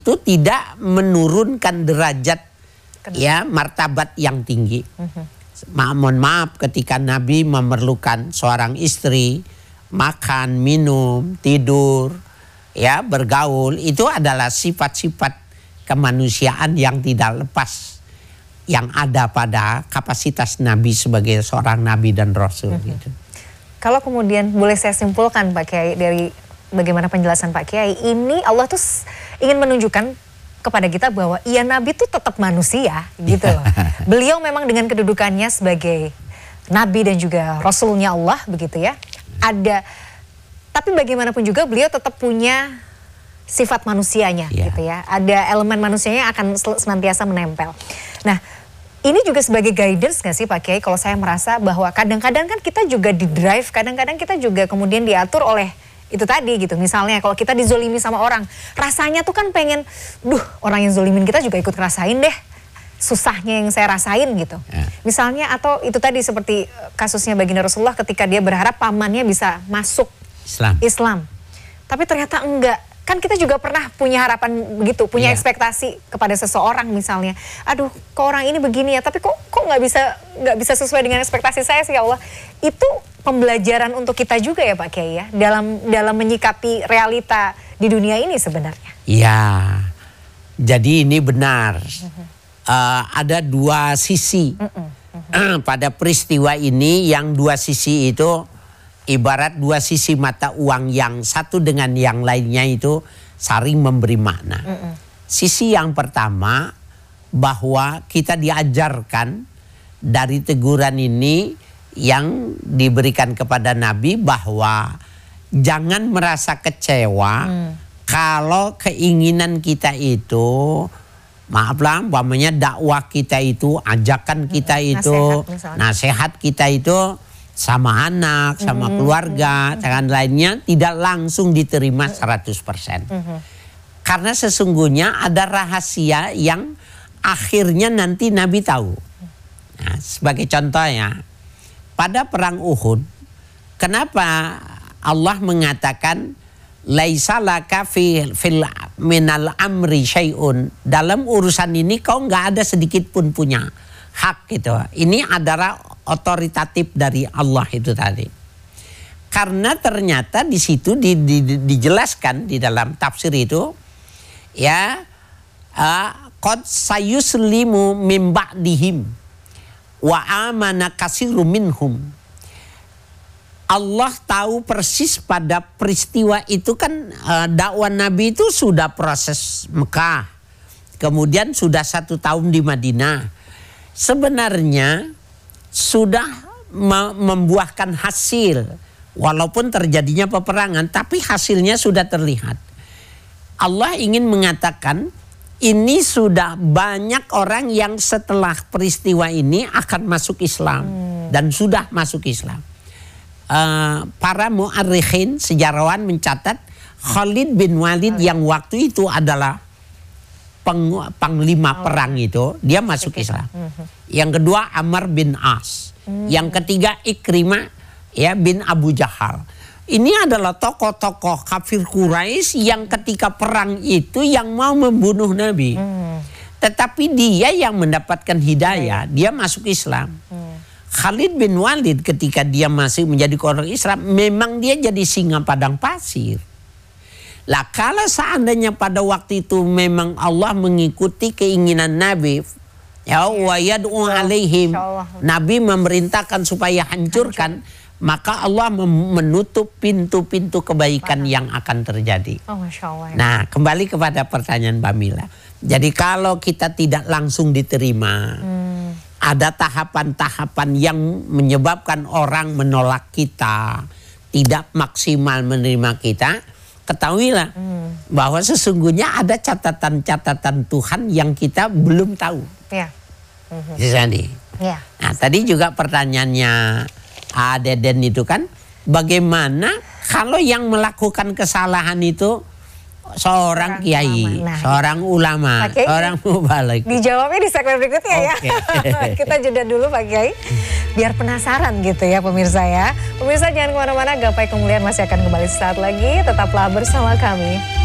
itu tidak menurunkan derajat ya martabat yang tinggi. Mohon maaf ketika Nabi memerlukan seorang istri makan, minum, tidur, ya bergaul, itu adalah sifat-sifat kemanusiaan yang tidak lepas yang ada pada kapasitas Nabi sebagai seorang Nabi dan Rasul. Gitu. Kalau kemudian boleh saya simpulkan Pak Kiai dari bagaimana penjelasan Pak Kiai, ini Allah tuh ingin menunjukkan kepada kita bahwa iya Nabi itu tetap manusia gitu loh. Beliau memang dengan kedudukannya sebagai Nabi dan juga Rasulnya Allah begitu ya. Ada, tapi bagaimanapun juga beliau tetap punya sifat manusianya gitu ya. Ada elemen manusianya yang akan senantiasa menempel. Nah ini juga sebagai guidance gak sih Pak Kiai, kalau saya merasa bahwa kadang-kadang kan kita juga di drive, kadang-kadang kita juga kemudian diatur oleh itu tadi gitu. Misalnya kalau kita dizolimi sama orang, rasanya tuh kan pengen, orang yang zolimin kita juga ikut ngerasain deh susahnya yang saya rasain gitu. Misalnya atau itu tadi seperti kasusnya baginda Rasulullah ketika dia berharap pamannya bisa masuk Islam. Tapi ternyata enggak. Kan kita juga pernah punya harapan begitu, punya ekspektasi kepada seseorang misalnya. Aduh, kok orang ini begini ya, tapi kok nggak bisa sesuai dengan ekspektasi saya sih ya Allah. Itu pembelajaran untuk kita juga ya Pak Kiai ya, dalam menyikapi realita di dunia ini sebenarnya. Iya, jadi ini benar. Ada dua sisi pada peristiwa ini, yang dua sisi itu ibarat dua sisi mata uang yang satu dengan yang lainnya itu saling memberi makna. Sisi yang pertama bahwa kita diajarkan dari teguran ini yang diberikan kepada Nabi bahwa jangan merasa kecewa kalau keinginan kita itu, maaflah, umpamanya dakwah kita itu, ajakan kita itu, nasihat kita itu sama anak, sama keluarga, dan lainnya tidak langsung diterima 100%. Karena sesungguhnya ada rahasia yang akhirnya nanti Nabi tahu. Nah, sebagai contohnya, pada perang Uhud, kenapa Allah mengatakan laisa laka fil minal amri syai'un, dalam urusan ini kau nggak ada sedikit pun punya hak gitu. Ini adalah otoritatif dari Allah itu tadi. Karena ternyata di situ dijelaskan di dalam tafsir itu ya qad sayuslimu min ba'dihim wa amana katsirum minhum. Allah tahu persis pada peristiwa itu kan dakwah Nabi itu sudah proses Mekah. Kemudian sudah 1 tahun di Madinah. Sebenarnya sudah membuahkan hasil. Walaupun terjadinya peperangan, tapi hasilnya sudah terlihat. Allah ingin mengatakan ini sudah banyak orang yang setelah peristiwa ini akan masuk Islam. Dan sudah masuk Islam. Para mu'arrikhin, sejarawan mencatat Khalid bin Walid yang waktu itu adalah panglima perang itu, dia masuk Islam. Yang kedua Amr bin As. Yang ketiga Ikrimah ya bin Abu Jahal. Ini adalah tokoh-tokoh kafir Quraisy yang ketika perang itu yang mau membunuh Nabi. Tetapi dia yang mendapatkan hidayah, dia masuk Islam. Khalid bin Walid ketika dia masih menjadi orang Islam, memang dia jadi singa padang pasir. Lah kalau seandainya pada waktu itu memang Allah mengikuti keinginan Nabi, ya wa yad'u alaihim, Nabi memerintahkan supaya hancurkan, maka Allah menutup pintu-pintu kebaikan yang akan terjadi. Nah, kembali kepada pertanyaan Mbak Mila. Jadi kalau kita tidak langsung diterima, ada tahapan-tahapan yang menyebabkan orang menolak kita, tidak maksimal menerima kita. Ketahuilah bahwa sesungguhnya ada catatan-catatan Tuhan yang kita belum tahu. Nah, tadi juga pertanyaannya Deden itu kan, bagaimana kalau yang melakukan kesalahan itu seorang kiai, seorang ulama, seorang mubalik? Dijawabnya di segmen berikutnya ya. Kita jeda dulu Pak Kiai, biar penasaran gitu ya pemirsa ya. Pemirsa jangan kemana-mana, Gapai Kemuliaan masih akan kembali sesaat lagi. Tetaplah bersama kami.